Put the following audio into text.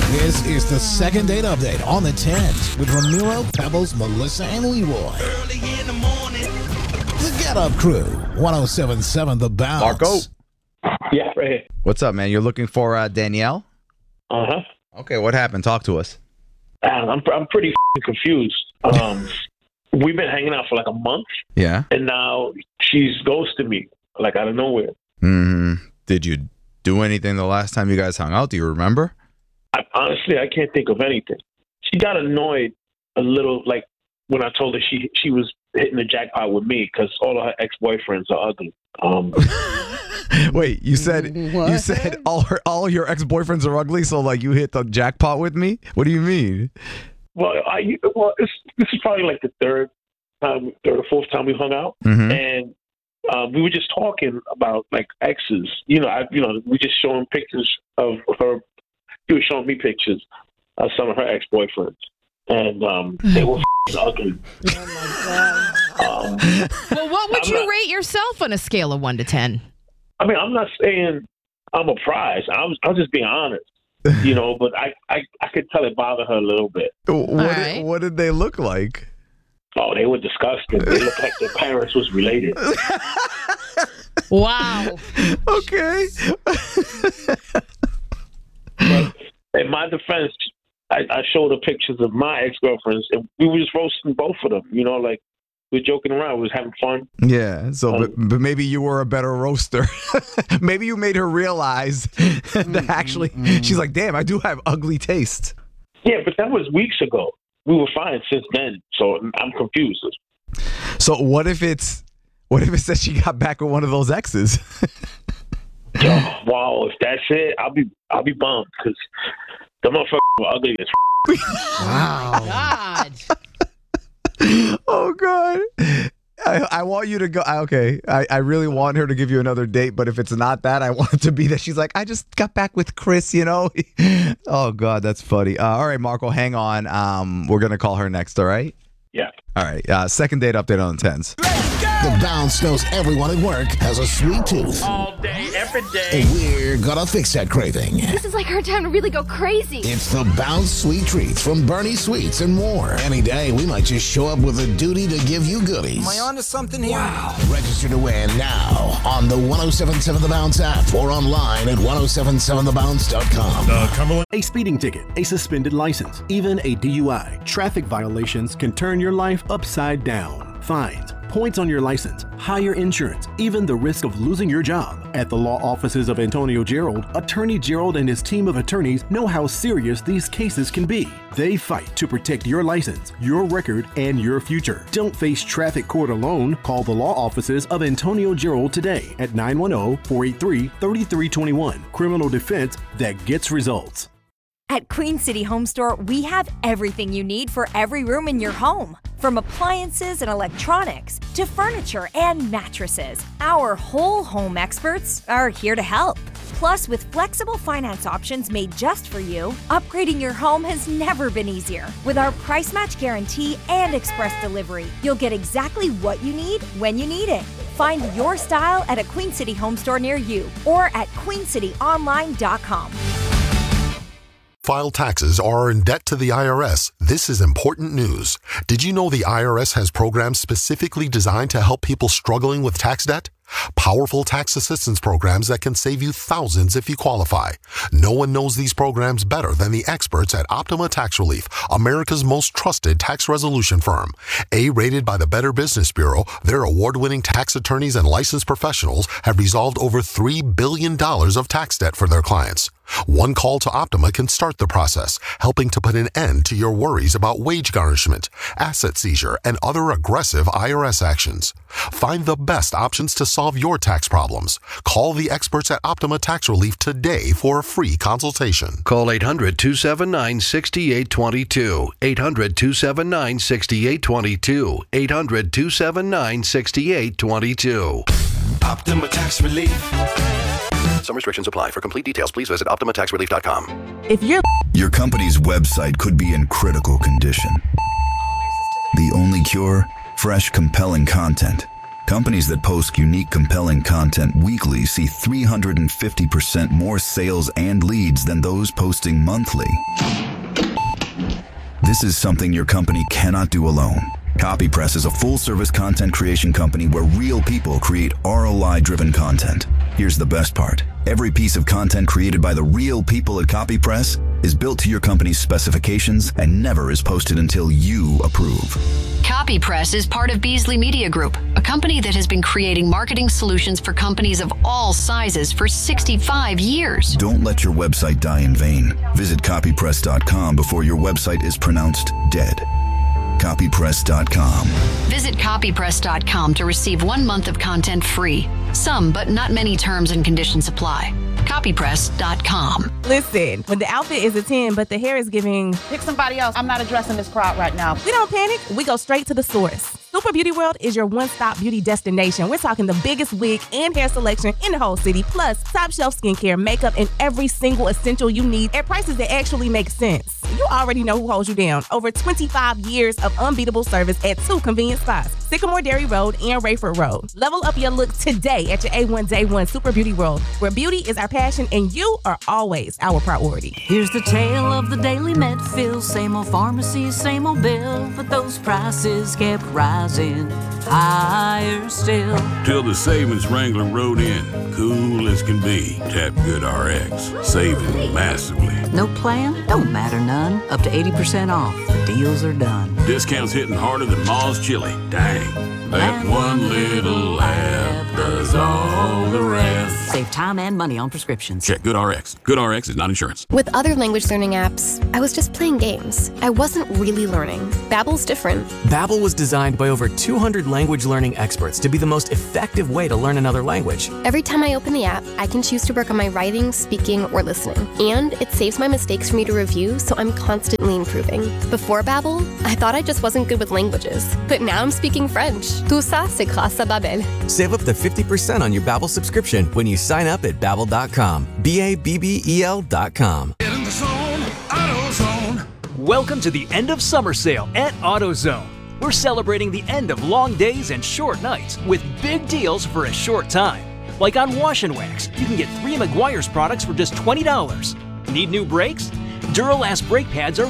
This is the second date update on the 10s with Ramiro, Pebbles, Melissa, and Leroy. Early in the morning. The Get Up Crew, 107.7 The Bounce. Marco. Yeah, right here. What's up, man? You're looking for Danielle? Uh-huh. Okay, what happened? Talk to us. I'm pretty confused. We've been hanging out for like a month, Yeah. and now she's ghosted me, like out of nowhere. Mm-hmm. Did you do anything the last time you guys hung out? Do you remember? Honestly, I can't think of anything. She got annoyed a little, like when I told her she was hitting the jackpot with me because all of her ex-boyfriends are ugly. Wait, you said all your ex-boyfriends are ugly, so like you hit the jackpot with me? What do you mean? Well, this is probably like the third or fourth time we hung out, Mm-hmm. and we were just talking about like exes. We just showing pictures of her. She was showing me pictures of some of her ex-boyfriends, and they were ugly. Oh my God. Well, what would you rate yourself on a scale of 1 to 10? I mean, I'm not saying I'm a prize. I was just being honest, but I could tell it bothered her a little bit. What did they look like? Oh, they were disgusting. They looked like their parents was related. Wow. Okay. But in my defense, I showed her pictures of my ex-girlfriends, and we were just roasting both of them. Like we were joking around, we was having fun. Yeah. So, but maybe you were a better roaster. Maybe you made her realize that actually she's like, damn, I do have ugly taste. Yeah, but that was weeks ago. We were fine since then, so I'm confused. So what if it says she got back with one of those exes? Wow, if that's it, I'll be bummed because the motherfuckers were ugly as Wow. God. Oh God. I want you to go. Okay. I really want her to give you another date, but if it's not that, I want it to be that she's like, I just got back with Chris, Oh God, that's funny. All right, Marco, hang on. We're going to call her next, all right? Yeah. All right. Second date update on the 10s. The Bounce knows everyone at work has a sweet tooth. All day, every day. And we're gonna fix that craving. This is like our time to really go crazy. It's the Bounce Sweet Treats from Bernie Sweets and more. Any day, we might just show up with a duty to give you goodies. Am I on to something here? Wow. Register to win now on the 107.7 The Bounce app or online at 1077thebounce.com. A speeding ticket, a suspended license, even a DUI. Traffic violations can turn your life upside down. Fines, points on your license, higher insurance, even the risk of losing your job. At the law offices of Antonio Gerald, Attorney Gerald and his team of attorneys know how serious these cases can be. They fight to protect your license, your record, and your future. Don't face traffic court alone. Call the law offices of Antonio Gerald today at 910-483-3321. Criminal defense that gets results. At Queen City Home Store, we have everything you need for every room in your home. From appliances and electronics to furniture and mattresses, our whole home experts are here to help. Plus, with flexible finance options made just for you, upgrading your home has never been easier. With our price match guarantee and express delivery, you'll get exactly what you need when you need it. Find your style at a Queen City Home Store near you or at queencityonline.com. File taxes or are in debt to the IRS, this is important news. Did you know the IRS has programs specifically designed to help people struggling with tax debt? Powerful tax assistance programs that can save you thousands if you qualify. No one knows these programs better than the experts at Optima Tax Relief, America's most trusted tax resolution firm. A-rated by the Better Business Bureau, their award-winning tax attorneys and licensed professionals have resolved over $3 billion of tax debt for their clients. One call to Optima can start the process, helping to put an end to your worries about wage garnishment, asset seizure, and other aggressive IRS actions. Find the best options to solve your tax problems. Call the experts at Optima Tax Relief today for a free consultation. Call 800-279-6822. 800-279-6822. 800-279-6822. Optima Tax Relief. Some restrictions apply. For complete details, please visit OptimaTaxRelief.com. If your company's website could be in critical condition. The only cure? Fresh, compelling content Companies that post unique, compelling content weekly see 350% more sales and leads than those posting monthly. This is something your company cannot do alone. CopyPress is a full-service content creation company where real people create ROI-driven content. Here's the best part. Every piece of content created by the real people at CopyPress is built to your company's specifications and never is posted until you approve. CopyPress is part of Beasley Media Group, a company that has been creating marketing solutions for companies of all sizes for 65 years. Don't let your website die in vain. Visit copypress.com before your website is pronounced dead. Copypress.com. Visit copypress.com to receive 1 month of content free. Some, but not many terms and conditions apply. Copypress.com. Listen, when the outfit is a 10, but the hair is giving... Pick somebody else. I'm not addressing this crowd right now. We don't panic. We go straight to the source. Super Beauty World is your one-stop beauty destination. We're talking the biggest wig and hair selection in the whole city, plus top-shelf skincare, makeup, and every single essential you need at prices that actually make sense. You already know who holds you down. Over 25 years of unbeatable service at 2 convenient spots, Sycamore Dairy Road and Rayford Road. Level up your look today at your A1 Day One Super Beauty World, where beauty is our passion and you are always our priority. Here's the tale of the daily Medfill. Same old pharmacy, same old bill, but those prices kept rising higher still. Till the savings Wrangler rode in, cool as can be. Tap Good RX, saving massively. No plan? Don't matter none. Up to 80% off. The deals are done. Discounts hitting harder than Ma's chili. Dang, that one little app does all the rest. Save time and money on prescriptions. Check Good RX. Good RX is not insurance. With other language learning apps, I was just playing games. I wasn't really learning. Babbel's different. Babbel was designed by over 200 language learning experts to be the most effective way to learn another language. Every time I open the app, I can choose to work on my writing, speaking, or listening. And it saves my mistakes for me to review, so I'm constantly improving. Before Babbel, I thought I just wasn't good with languages. But now I'm speaking French. Tout ça, c'est grâce à Babbel. Save up to 50% on your Babbel subscription when you sign up at Babbel.com. Babbel.com. Get in the zone, AutoZone. Welcome to the end of summer sale at AutoZone. We're celebrating the end of long days and short nights with big deals for a short time. Like on Wash and Wax, you can get 3 Meguiar's products for just $20. Need new brakes? Duralast brake pads are